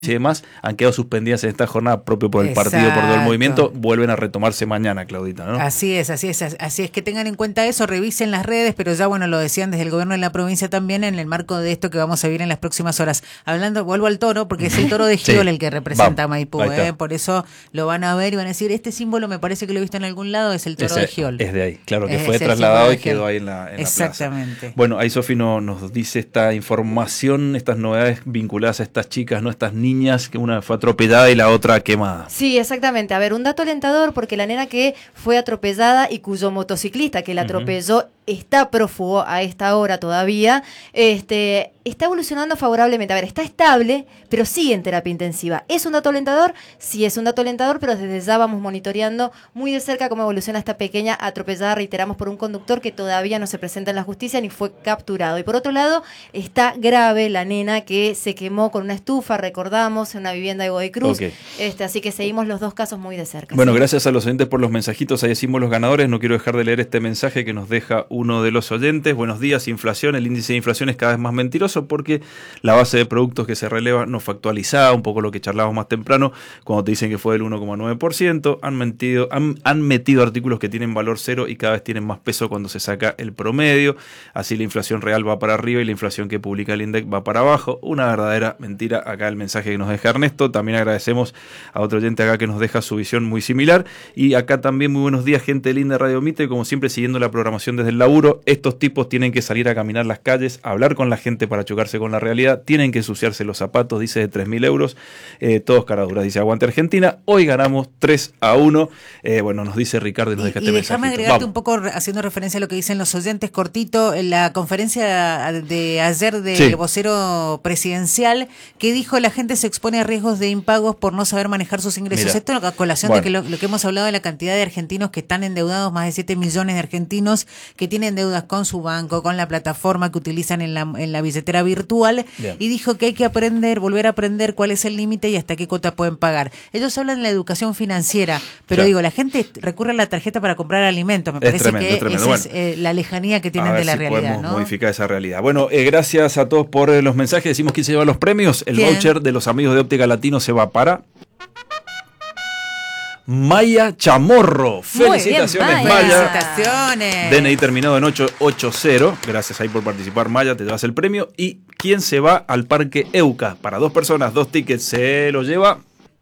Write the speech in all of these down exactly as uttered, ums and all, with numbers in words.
y demás han quedado suspendidas en esta jornada propio por el Exacto. partido, por todo el movimiento, vuelven a retomarse mañana, Claudita, ¿no? Así es, así es, así es que tengan en cuenta eso, revisen las redes, pero ya bueno, lo decían desde el gobierno de la provincia también en el marco de esto que vamos a vivir en las próximas horas. Hablando, vuelvo al toro, porque es el toro de Giol sí. el que representa Vamos. a Maipú, ¿eh? Por eso lo van a ver y van a decir, este símbolo me parece que lo he visto en algún lado, es el toro Ese, de Giol. Es de ahí, claro, que es, fue es trasladado y quedó ahí en la, en Exactamente. la plaza. Bueno, ahí Sofi no, nos dice esta información, estas novedades vinculadas a estas chicas, ¿no? Estas niñas, que una fue atropellada y la otra quemada. Sí, exactamente. A ver, un dato alentador, porque la nena que fue atropellada y cuyo motociclista que la atropelló uh-huh. está prófugo a esta hora todavía, este, está evolucionando favorablemente. A ver, está estable, pero sigue en terapia intensiva. ¿Es un dato alentador? Sí, es un dato alentador, pero desde ya vamos monitoreando muy de cerca cómo evoluciona esta pequeña atropellada, reiteramos, por un conductor que todavía no se presenta en la justicia ni fue capturado. Y por otro lado, está grave la nena que se quemó con una estufa, recordamos, en una vivienda de Godoy Cruz. Okay. Este, así que seguimos los dos casos muy de cerca. Bueno, ¿sí? Gracias a los oyentes por los mensajitos. Ahí decimos los ganadores. No quiero dejar de leer este mensaje que nos deja uno de los oyentes. Buenos días, inflación. El índice de inflación es cada vez más mentiroso porque la base de productos que se releva no fue actualizada, un poco lo que charlábamos más temprano, cuando te dicen que fue del uno coma nueve por ciento. Han mentido, han, han metido artículos que tienen valor cero y cada vez tienen más peso cuando se saca el promedio. Así la inflación real va para arriba y la inflación que publica el INDEC va para abajo. Una verdadera mentira. Acá el mensaje que nos deja Ernesto. También agradecemos a otro oyente acá que nos deja su visión muy similar. Y acá también muy buenos días, gente linda de Radio Mitre, como siempre siguiendo la programación desde el laburo. Estos tipos tienen que salir a caminar las calles, a hablar con la gente para chocarse con la realidad, tienen que ensuciarse los zapatos, dice de tres mil euros, eh, todos caraduras, dice aguante Argentina. Hoy ganamos tres a uno. Eh, bueno, nos dice Ricardo y nos deja y, este y déjame mensajito. agregarte Vamos. un poco haciendo referencia a lo que dicen los oyentes, cortito, en la conferencia de ayer del sí. vocero presidencial, que dijo la gente se expone a riesgos de impagos por no saber manejar sus ingresos. Mira, esto es a colación bueno. de que lo, lo que hemos hablado de la cantidad de argentinos que están endeudados, más de siete millones de argentinos que tienen deudas con su banco, con la plataforma que utilizan en la, en la billetera virtual. Bien. Y dijo que hay que aprender, volver a aprender cuál es el límite y hasta qué cuota pueden pagar. Ellos hablan de la educación financiera, pero claro. digo, la gente recurre a la tarjeta para comprar alimentos. Me es parece tremendo, que es tremendo. esa Bueno, es eh, la lejanía que tienen de la si realidad. Podemos ¿no? modificar esa realidad. Bueno, eh, gracias a todos por eh, los mensajes. Decimos quién se lleva los premios. El ¿Quién? voucher de los amigos de Óptica Latino se va para Maya Chamorro. Felicitaciones, bien, Maya. Felicitaciones. D N I terminado en ocho ocho cero. Gracias ahí por participar, Maya. Te llevas el premio. ¿Y quién se va al Parque Euca? Para dos personas, dos tickets. Se lo lleva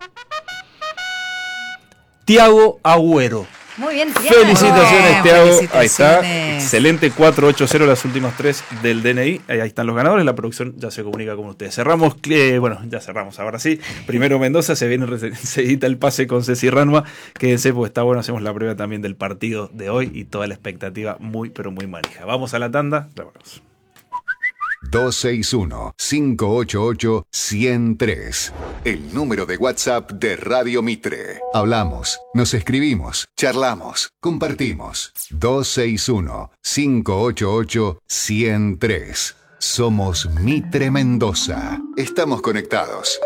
Tiago Agüero. Muy bien, Tiago. Felicitaciones, Tiago. Ahí está. Felicitaciones. Excelente. cuatro ocho cero, las últimas tres del D N I. Ahí están los ganadores. La producción ya se comunica con ustedes. Cerramos. Eh, bueno, ya cerramos. Ahora sí. Primero Mendoza. Se viene enseguida el pase con Ceci Ranma. Quédense porque está bueno. Hacemos la prueba también del partido de hoy y toda la expectativa muy, pero muy manija. Vamos a la tanda. Ya volvemos. dos seis uno, cinco ocho ocho, uno cero tres. El número de WhatsApp de Radio Mitre. Hablamos, nos escribimos, charlamos, compartimos. dos seis uno, cinco ocho ocho, uno cero tres. Somos Mitre Mendoza. Estamos conectados.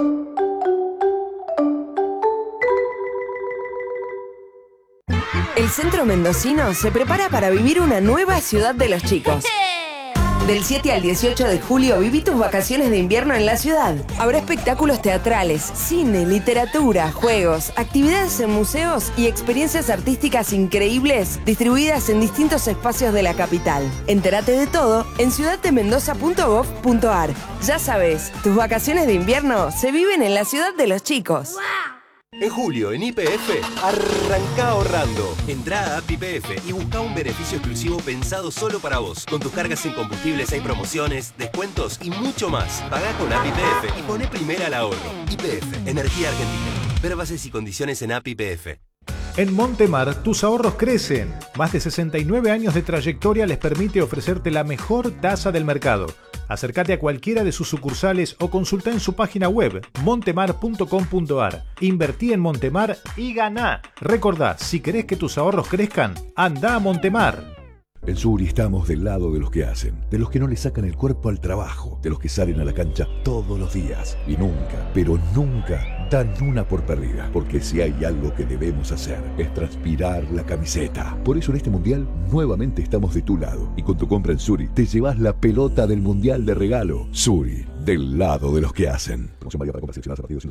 El centro mendocino se prepara para vivir una nueva ciudad de los chicos. Del siete al dieciocho de julio viví tus vacaciones de invierno en la ciudad. Habrá espectáculos teatrales, cine, literatura, juegos, actividades en museos y experiencias artísticas increíbles distribuidas en distintos espacios de la capital. Entérate de todo en ciudad de mendoza punto gov punto ar. Ya sabes, tus vacaciones de invierno se viven en la ciudad de los chicos. En julio, en Y P F, arranca ahorrando. Entrá a App Y P F y busca un beneficio exclusivo pensado solo para vos. Con tus cargas en combustibles hay promociones, descuentos y mucho más. Pagá con App Y P F y poné primera al ahorro. Y P F, Energía Argentina. Ver bases y condiciones en App Y P F. En Montemar, tus ahorros crecen. Más de sesenta y nueve años de trayectoria les permite ofrecerte la mejor tasa del mercado. Acércate a cualquiera de sus sucursales o consulta en su página web montemar punto com punto ar. Invertí en Montemar y ganá. Recordá, si querés que tus ahorros crezcan, anda a Montemar. En Suri estamos del lado de los que hacen, de los que no le sacan el cuerpo al trabajo, de los que salen a la cancha todos los días y nunca, pero nunca dan una por perdida, porque si hay algo que debemos hacer es transpirar la camiseta. Por eso en este mundial nuevamente estamos de tu lado y con tu compra en Suri te llevas la pelota del mundial de regalo. Suri, del lado de los que hacen. Promoción válida para compras seleccionadas a partir de